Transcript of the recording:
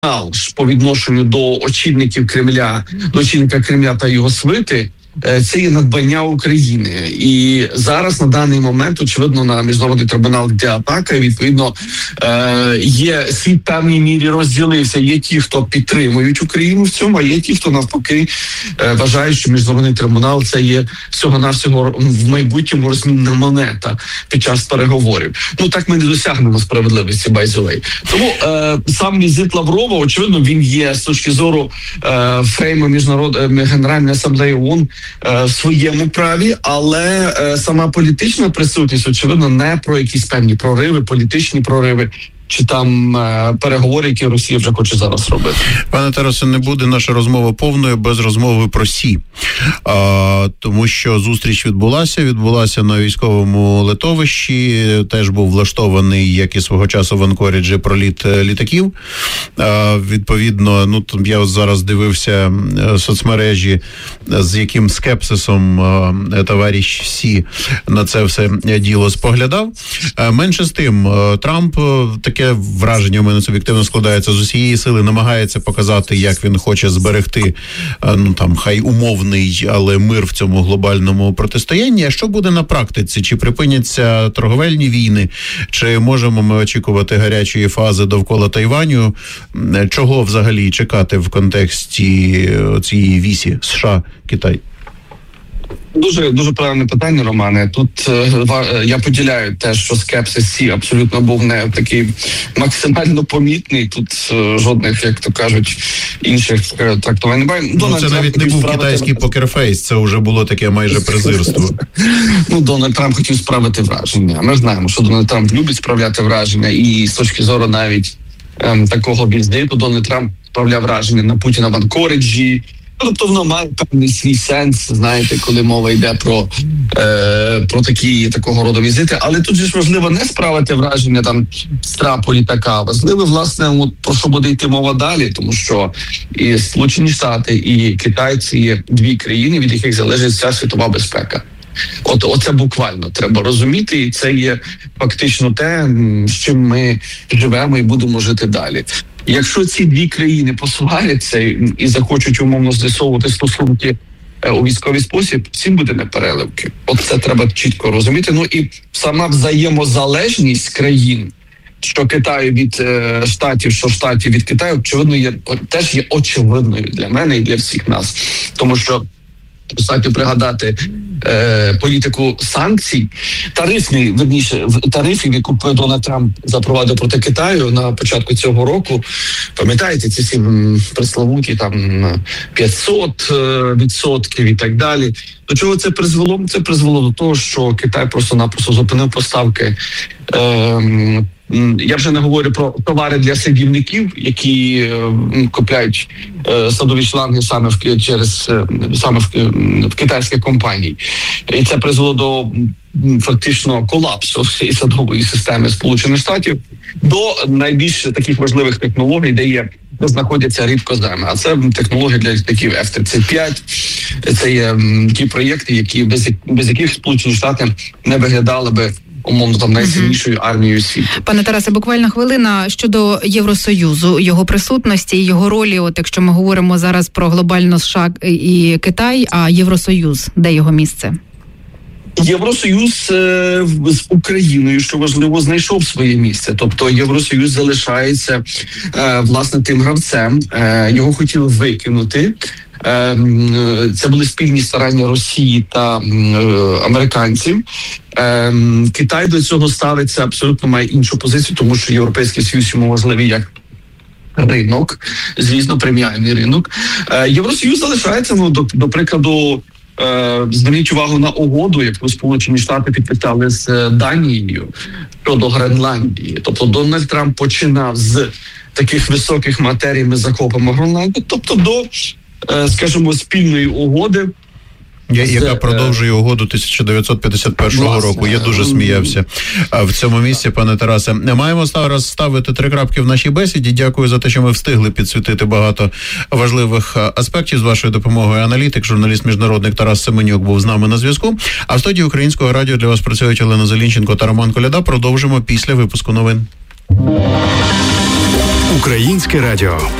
по відношенню до очільників Кремля, до очільника Кремля та його свити, це є надбання України. І зараз на даний момент, очевидно, на міжнародний трибунал йде атака. І, відповідно, є світ в певній мірі розділився. Є ті, хто підтримують Україну в цьому, а є ті, хто навпаки вважають, що міжнародний трибунал це є всього-навсього в майбутньому розмінна монета під час переговорів. Ну так ми не досягнемо справедливості, by the way. Тому сам візит Лаврова, очевидно, він є з точки зору фрейму Генеральної асамблеї ООН в своєму праві, але сама політична присутність, очевидно, не про якісь певні прориви, політичні прориви, чи там переговори, які Росія вже хоче зараз робити. Пане Тарасе, не буде наша розмова повною без розмови про Сі. Тому що зустріч відбулася на військовому литовищі, теж був влаштований, як і свого часу в Анкоріджі, проліт літаків. Відповідно, ну я зараз дивився соцмережі, з яким скепсисом товариш Сі на це все діло споглядав. Менше з тим, Трамп таке враження у мене суб'єктивно складається, з усієї сили намагається показати, як він хоче зберегти, ну там, хай умовний, але мир в цьому глобальному протистоянні. А що буде на практиці? Чи припиняться торговельні війни? Чи можемо ми очікувати гарячої фази довкола Тайваню? Чого взагалі чекати в контексті цієї вісі США-Китай? Дуже правильне питання, Романе. Тут я поділяю те, що скепсис Сі абсолютно був не такий максимально помітний. Тут жодних, як то кажуть, інших трактувань немає. Це навіть не був китайський покерфейс, це вже було таке майже презирство. Дональд Трамп хотів справити враження. Ми знаємо, що Дональд Трамп любить справляти враження, і з точки зору навіть такого візиту Дональд Трамп справляв враження на Путіна в Анкоріджі. Тобто воно має певний свій сенс, знаєте, коли мова йде про такого роду візити. Але тут же ж важливо не справити враження там страпу літака. Важливо, власне, про що буде йти мова далі, тому що і Сполучені Штати, і Китай – це є дві країни, від яких залежить вся світова безпека. Оце буквально треба розуміти, і це є фактично те, з чим ми живемо і будемо жити далі. Якщо ці дві країни посваряться і захочуть умовно з'ясовувати стосунки у військовий спосіб, всім буде непереливки. Це треба чітко розуміти. Ну і сама взаємозалежність країн, що Китаю від Штатів, що Штатів від Китаю, очевидно, теж є очевидною для мене і для всіх нас. Тому що достатньо пригадати політику санкцій, тарифів, яку Дональд Трамп запровадив проти Китаю на початку цього року. Пам'ятаєте, ці всі пресловуті там 500% і так далі. До чого це призвело? Це призвело до того, що Китай просто-напросто зупинив поставки. Я вже не говорю про товари для садівників, які купляють садові шланги саме в китайських компаній. І це призвело до фактично колапсу всієї садової системи Сполучених Штатів до найбільш таких важливих технологій, де знаходяться рідкоземи. А це технології для літаків F-35. Це є ті проєкти, без яких Сполучені Штати не виглядали би умовно там найсильнішою армією світу. Пане Тарасе, буквально хвилина щодо Євросоюзу, його присутності, його ролі, якщо ми говоримо зараз про глобально США і Китай, а Євросоюз, де його місце? Євросоюз з Україною, що важливо, знайшов своє місце. Тобто Євросоюз залишається власне тим гравцем. Його хотіли викинути. Це були спільні старання Росії та американців. Китай до цього ставиться, абсолютно має іншу позицію, тому що Європейський Союз йому важливий як ринок, звісно, преміальний ринок. Євросоюз залишається, до прикладу, зверніть увагу на угоду, яку Сполучені Штати підписали з Данією щодо Гренландії. Тобто Дональд Трамп починав з таких високих матерій, ми захопимо Гренландію, тобто до, скажімо, спільної угоди. Яка продовжує угоду 1951 року. Я дуже сміявся в цьому місці, пане Тарасе. Маємо зараз ставити 3 крапки в нашій бесіді. Дякую за те, що ми встигли підсвітити багато важливих аспектів з вашою допомогою. Аналітик, журналіст-міжнародник Тарас Семенюк був з нами на зв'язку. А в студії Українського радіо для вас працюють Олена Зелінченко та Роман Коляда. Продовжимо після випуску новин. Українське радіо.